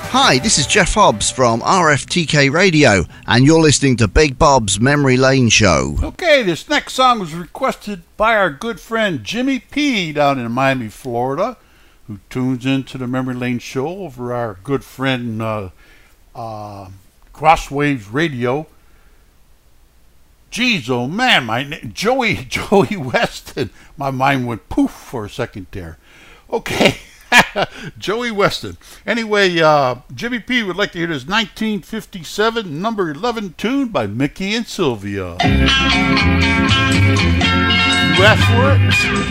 Hi, this is Jeff Hobbs from RFTK Radio, and you're listening to Big Bob's Memory Lane Show. Okay, this next song was requested by our good friend Jimmy P. down in Miami, Florida, who tunes into the Memory Lane Show over our good friend Crosswaves Radio. Jeez, oh man, my name, Joey Weston. My mind went poof for a second there. Okay. Joey Weston. Anyway, Jimmy P would like to hear this 1957 number 11 tune by Mickey and Sylvia. You asked for it?